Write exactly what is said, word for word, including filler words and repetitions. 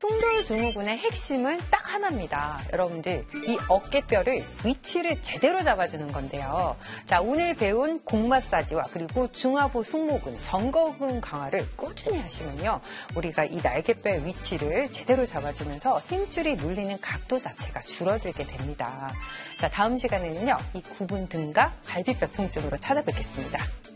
충돌 증후군의 핵심은 딱 하나입니다. 여러분들, 이 어깨뼈를 위치를 제대로 잡아주는 건데요. 자, 오늘 배운 공 마사지와 그리고 중하부 승모근, 정거근 강화를 꾸준히 하시면요. 우리가 이 날개뼈의 위치를 제대로 잡아주면서 힘줄이 눌리는 각도 자체가 줄어들게 됩니다. 자, 다음 시간에는요. 이 구분 등과 갈비뼈 통증으로 찾아뵙겠습니다.